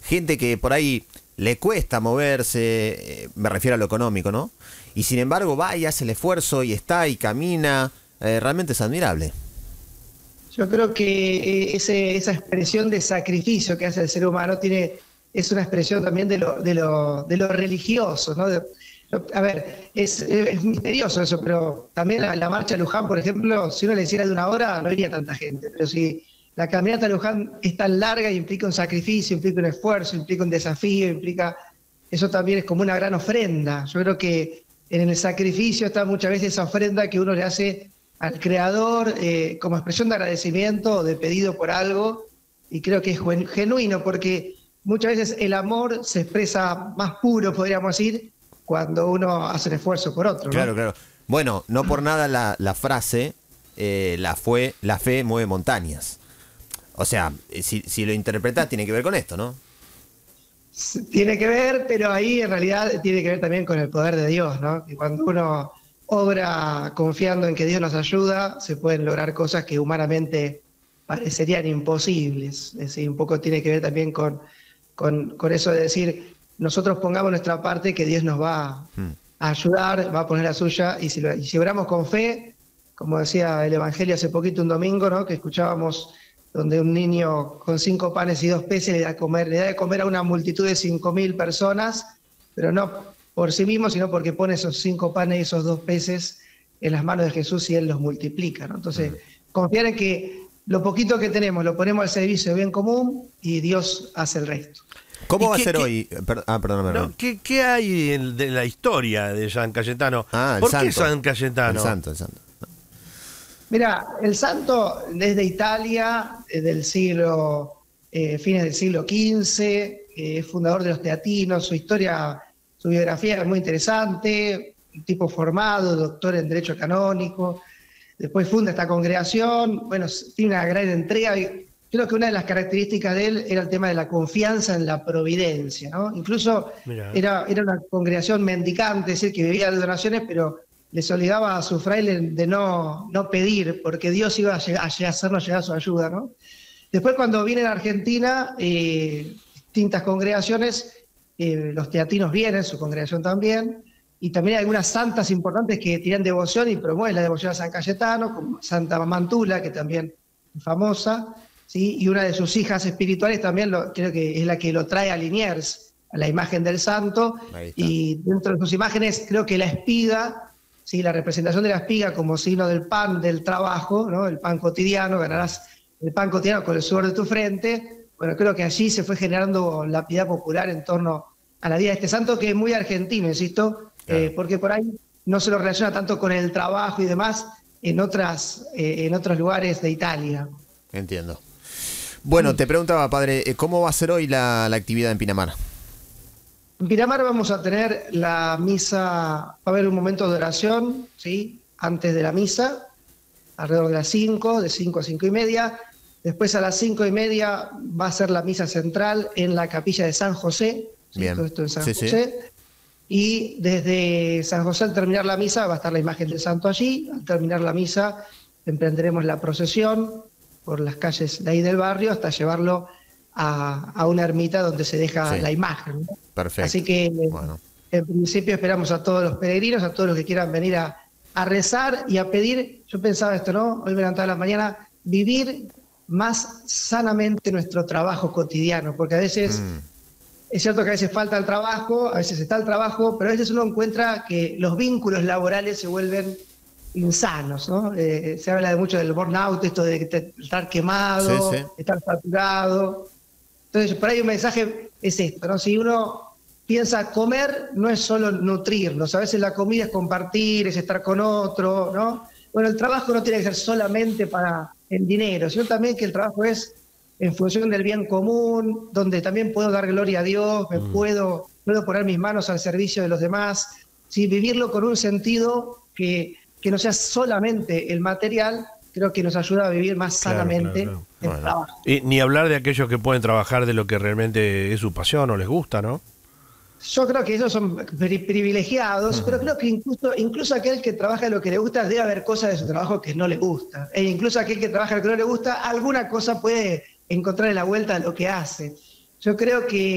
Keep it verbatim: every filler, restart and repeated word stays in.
gente que por ahí le cuesta moverse, eh, me refiero a lo económico, ¿no? Y sin embargo va y hace el esfuerzo y está y camina, eh, realmente es admirable. Yo creo que eh, ese, esa expresión de sacrificio que hace el ser humano tiene, es una expresión también de lo, de lo, de lo religioso, ¿no? De, a ver, es, es misterioso eso, pero también la, la marcha a Luján, por ejemplo, si uno le hiciera de una hora no iría tanta gente, pero si la caminata a Luján es tan larga y implica un sacrificio, implica un esfuerzo, implica un desafío, implica... Eso también es como una gran ofrenda. Yo creo que en el sacrificio está muchas veces esa ofrenda que uno le hace al Creador eh, como expresión de agradecimiento o de pedido por algo, y creo que es genuino, porque muchas veces el amor se expresa más puro, podríamos decir, cuando uno hace el esfuerzo por otro, ¿no? Claro, claro. Bueno, no por nada la, la frase, eh, la, fue, la fe mueve montañas. O sea, si, si lo interpretás tiene que ver con esto, ¿no? Tiene que ver, pero ahí en realidad tiene que ver también con el poder de Dios, ¿no? Que cuando uno obra confiando en que Dios nos ayuda, se pueden lograr cosas que humanamente parecerían imposibles. Es decir, un poco tiene que ver también con, con, con eso de decir, nosotros pongamos nuestra parte, que Dios nos va Hmm. a ayudar, va a poner la suya, y si, lo, y si oramos con fe, como decía el Evangelio hace poquito, un domingo, ¿no? Que escuchábamos donde un niño con cinco panes y dos peces le da, comer, le da de comer a una multitud de cinco mil personas, pero no por sí mismo, sino porque pone esos cinco panes y esos dos peces en las manos de Jesús y Él los multiplica, ¿no? Entonces, mm. confiar en que lo poquito que tenemos lo ponemos al servicio de bien común y Dios hace el resto. ¿Cómo va qué, a ser qué, hoy? Per, ah, perdón, perdón. No, ¿qué, ¿Qué hay en, de la historia de San Cayetano? Ah, el ¿Por santo. qué San Cayetano? El santo, el santo. Mira, el santo desde Italia, del siglo, eh, fines del siglo quince, es eh, fundador de los teatinos, su historia, su biografía es muy interesante, un tipo formado, doctor en Derecho Canónico, después funda esta congregación, bueno, tiene una gran entrega, y creo que una de las características de él era el tema de la confianza en la providencia, ¿no? Incluso era, era una congregación mendicante, es decir, que vivía de donaciones, pero les obligaba a sus frailes de no, no pedir, porque Dios iba a, llegar, a hacernos llegar su ayuda, ¿no? Después, cuando viene a Argentina, eh, distintas congregaciones, eh, los teatinos vienen, su congregación también, y también hay algunas santas importantes que tienen devoción y promueven la devoción a San Cayetano, como Santa Mantula, que también es famosa, ¿sí? Y una de sus hijas espirituales también lo, creo que es la que lo trae a Liniers, a la imagen del santo, y dentro de sus imágenes creo que la espiga, ¿sí? La representación de la espiga como signo del pan del trabajo, ¿no? El pan cotidiano, ganarás el pan cotidiano con el sudor de tu frente. Bueno, creo que allí se fue generando la piedad popular en torno a la vida de este santo, que es muy argentino, insisto, claro. eh, porque por ahí no se lo relaciona tanto con el trabajo y demás en, otras, eh, en otros lugares de Italia. Entiendo. Bueno, te preguntaba, padre, ¿cómo va a ser hoy la, la actividad en Pinamar? En Pinamar vamos a tener la misa, va a haber un momento de oración, ¿sí? Antes de la misa, alrededor de las cinco, de cinco a cinco y media. Después a las cinco y media va a ser la misa central en la capilla de San José. ¿Sí? Bien. Todo esto en San sí, José. Sí. Y desde San José, al terminar la misa, va a estar la imagen del santo allí. Al terminar la misa, emprenderemos la procesión por las calles de ahí del barrio hasta llevarlo a, a una ermita donde se deja sí. la imagen, ¿no? Perfecto. Así que bueno. En principio esperamos a todos los peregrinos, a todos los que quieran venir a, a rezar y a pedir. Yo pensaba esto, ¿no? Hoy me levantaba a la mañana, vivir más sanamente nuestro trabajo cotidiano, porque a veces, mm. es cierto que a veces falta el trabajo, a veces está el trabajo, pero a veces uno encuentra que los vínculos laborales se vuelven insanos, ¿no? Eh, se habla de mucho del burnout, esto de estar quemado, sí, sí. estar saturado. Entonces, por ahí un mensaje es esto, ¿no? Si uno piensa comer, no es solo nutrirnos, a veces la comida es compartir, es estar con otro, ¿no? Bueno, el trabajo no tiene que ser solamente para el dinero, sino también que el trabajo es en función del bien común, donde también puedo dar gloria a Dios, me mm. puedo, puedo poner mis manos al servicio de los demás, ¿sí? Vivirlo con un sentido que, que no sea solamente el material, creo que nos ayuda a vivir más claro, sanamente claro, claro. el bueno. trabajo. Y ni hablar de aquellos que pueden trabajar de lo que realmente es su pasión o les gusta, ¿no? Yo creo que ellos son privilegiados, uh-huh. pero creo que incluso, incluso aquel que trabaja de lo que le gusta, debe haber cosas de su trabajo que no le gusta. E incluso aquel que trabaja de lo que no le gusta, alguna cosa puede encontrar en la vuelta a lo que hace. Yo creo que